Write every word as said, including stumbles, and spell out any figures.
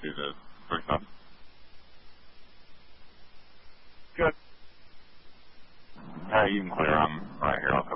see the quick stuff? Good. Alright, you can clear. I'm right here. I'll